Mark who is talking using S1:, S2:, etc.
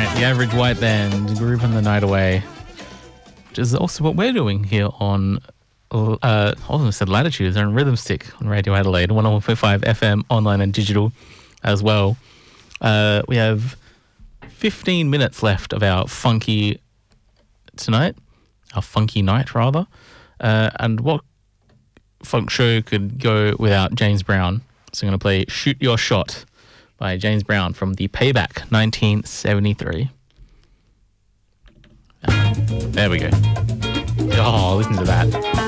S1: the Average White Band, Grooving the Night Away, which is also what we're doing here on, I almost said Latitudes, on Rhythm Stick on Radio Adelaide, 101.5 FM, online and digital as well. We have 15 minutes left of our funky night rather. And what funk show could go without James Brown? So I'm going to play Shoot Your Shot by James Brown from the Payback 1973. There we go. Oh, listen to that.